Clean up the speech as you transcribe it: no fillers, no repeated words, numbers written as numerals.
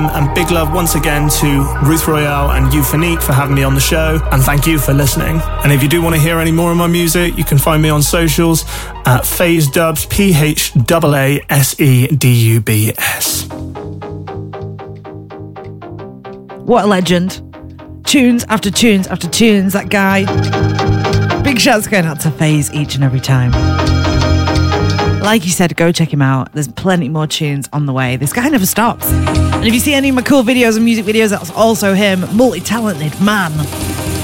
And big love once again to Ruth Royale and Euphonique for having me on the show. And thank you for listening. And if you do want to hear any more of my music, you can find me on socials at Phase Dubs, PHAASEDUBS. What a legend. Tunes after tunes after tunes, that guy. Big shouts going out to FaZe each and every time. Like you said, go check him out. There's plenty more tunes on the way. This guy never stops. And if you see any of my cool videos and music videos, that's also him. Multi-talented man.